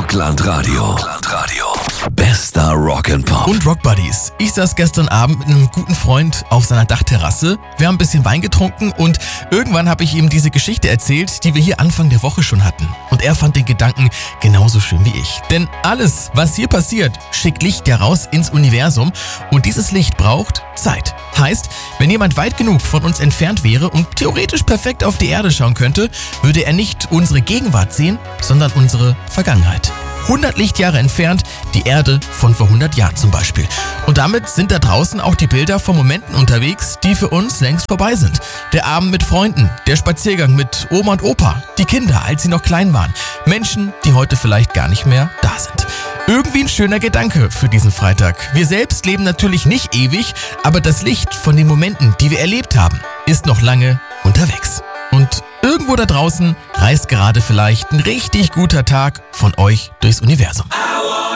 Rockland Radio. Bester Rock'n'Pop. Und Rock Buddies. Ich saß gestern Abend mit einem guten Freund auf seiner Dachterrasse. Wir haben ein bisschen Wein getrunken und irgendwann habe ich ihm diese Geschichte erzählt, die wir hier Anfang der Woche schon hatten. Und er fand den Gedanken genauso schön wie ich. Denn alles, was hier passiert, schickt Licht heraus ins Universum und dieses Licht braucht Zeit. Heißt, wenn jemand weit genug von uns entfernt wäre und theoretisch perfekt auf die Erde schauen könnte, würde er nicht unsere Gegenwart sehen, sondern unsere Vergangenheit. 100 Lichtjahre entfernt, die Erde von vor 100 Jahren zum Beispiel. Und damit sind da draußen auch die Bilder von Momenten unterwegs, die für uns längst vorbei sind. Der Abend mit Freunden, der Spaziergang mit Oma und Opa, die Kinder, als sie noch klein waren, Menschen, die heute vielleicht gar nicht mehr da sind. Irgendwie ein schöner Gedanke für diesen Freitag. Wir selbst leben natürlich nicht ewig, aber das Licht von den Momenten, die wir erlebt haben, ist noch lange unterwegs. Und irgendwo da draußen reist gerade vielleicht ein richtig guter Tag von euch durchs Universum.